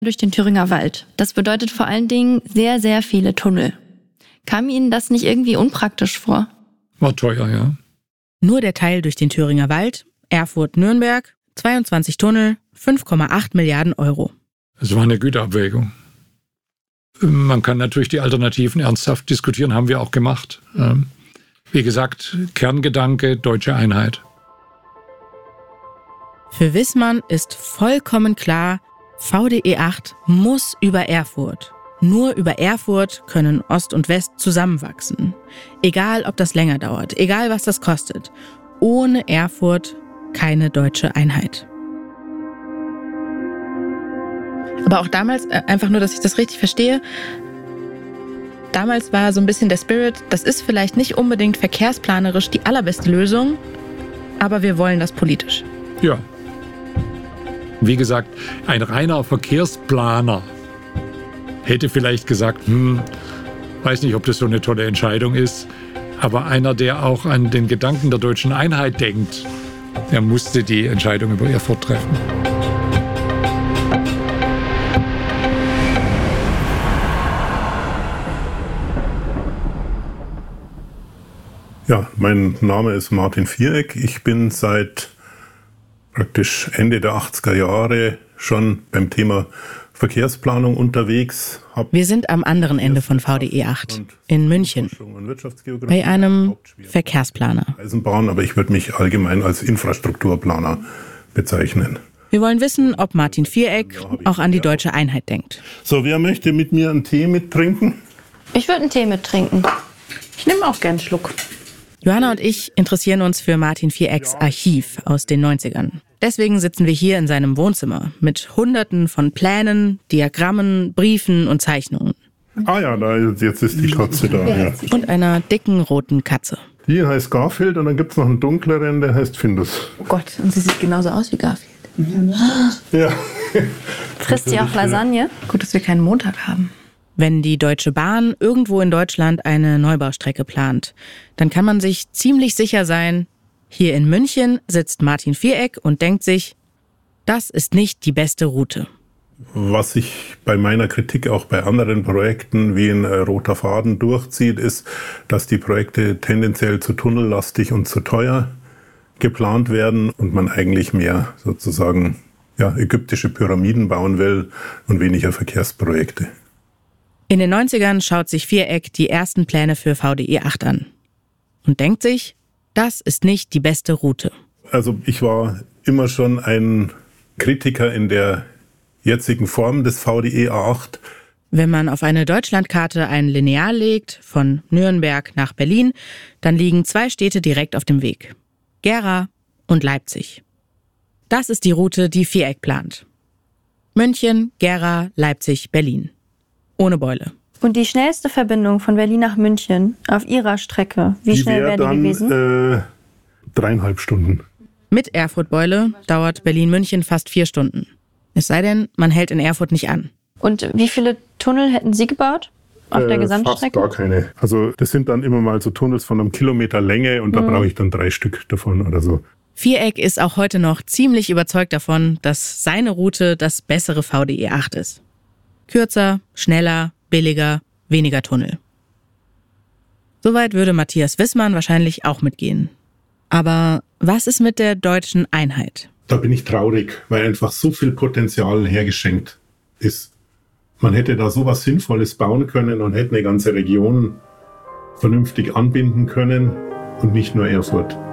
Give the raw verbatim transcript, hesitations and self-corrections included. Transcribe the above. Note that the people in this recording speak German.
durch den Thüringer Wald. Das bedeutet vor allen Dingen sehr, sehr viele Tunnel. Kam Ihnen das nicht irgendwie unpraktisch vor? War teuer, ja. Nur der Teil durch den Thüringer Wald, Erfurt-Nürnberg, zweiundzwanzig Tunnel, fünf Komma acht Milliarden Euro. Es war eine Güterabwägung. Man kann natürlich die Alternativen ernsthaft diskutieren, haben wir auch gemacht. Wie gesagt, Kerngedanke, deutsche Einheit. Für Wissmann ist vollkommen klar, V D E acht muss über Erfurt. Nur über Erfurt können Ost und West zusammenwachsen. Egal, ob das länger dauert, egal, was das kostet. Ohne Erfurt keine deutsche Einheit. Aber auch damals, einfach nur, dass ich das richtig verstehe, damals war so ein bisschen der Spirit, das ist vielleicht nicht unbedingt verkehrsplanerisch die allerbeste Lösung, aber wir wollen das politisch. Ja. Wie gesagt, ein reiner Verkehrsplaner hätte vielleicht gesagt, hm, weiß nicht, ob das so eine tolle Entscheidung ist, aber einer, der auch an den Gedanken der deutschen Einheit denkt, der musste die Entscheidung über Erfurt treffen. Ja, mein Name ist Martin Viereck. Ich bin seit praktisch Ende der achtziger Jahre schon beim Thema Verkehrsplanung unterwegs. Wir sind am anderen Ende von V D E acht, in München, bei einem Verkehrsplaner. Eisenbahn, aber ich würde mich allgemein als Infrastrukturplaner bezeichnen. Wir wollen wissen, ob Martin Viereck auch an die deutsche Einheit denkt. So, wer möchte mit mir einen Tee mittrinken? Ich würde einen Tee mittrinken. Ich nehme auch gern einen Schluck. Johanna und ich interessieren uns für Martin Vierecks Archiv aus den neunzigern. Deswegen sitzen wir hier in seinem Wohnzimmer mit Hunderten von Plänen, Diagrammen, Briefen und Zeichnungen. Ah ja, da, jetzt ist die Katze da. Ja. Und einer dicken roten Katze. Die heißt Garfield und dann gibt es noch einen dunkleren, der heißt Findus. Oh Gott, und sie sieht genauso aus wie Garfield. Ja. Frisst sie auch Lasagne? Gut, dass wir keinen Montag haben. Wenn die Deutsche Bahn irgendwo in Deutschland eine Neubaustrecke plant, dann kann man sich ziemlich sicher sein, hier in München sitzt Martin Viereck und denkt sich, das ist nicht die beste Route. Was sich bei meiner Kritik auch bei anderen Projekten wie ein roter Faden durchzieht, ist, dass die Projekte tendenziell zu tunnellastig und zu teuer geplant werden und man eigentlich mehr sozusagen ja, ägyptische Pyramiden bauen will und weniger Verkehrsprojekte. In den neunzigern schaut sich Viereck die ersten Pläne für V D E acht an und denkt sich, das ist nicht die beste Route. Also ich war immer schon ein Kritiker in der jetzigen Form des V D E acht. Wenn man auf eine Deutschlandkarte ein Lineal legt, von Nürnberg nach Berlin, dann liegen zwei Städte direkt auf dem Weg. Gera und Leipzig. Das ist die Route, die Viereck plant. München, Gera, Leipzig, Berlin. Ohne Beule. Und die schnellste Verbindung von Berlin nach München auf Ihrer Strecke, wie die schnell wäre die dann, gewesen? Äh, dreieinhalb Stunden. Mit Erfurt-Beule dauert Berlin-München fast vier Stunden. Es sei denn, man hält in Erfurt nicht an. Und wie viele Tunnel hätten Sie gebaut auf äh, der Gesamtstrecke? Fast gar keine. Also das sind dann immer mal so Tunnels von einem Kilometer Länge und da mhm. brauche ich dann drei Stück davon oder so. Viereck ist auch heute noch ziemlich überzeugt davon, dass seine Route das bessere V D E acht ist. Kürzer, schneller, billiger, weniger Tunnel. Soweit würde Matthias Wissmann wahrscheinlich auch mitgehen. Aber was ist mit der deutschen Einheit? Da bin ich traurig, weil einfach so viel Potenzial hergeschenkt ist. Man hätte da sowas Sinnvolles bauen können und hätte eine ganze Region vernünftig anbinden können und nicht nur Erfurt.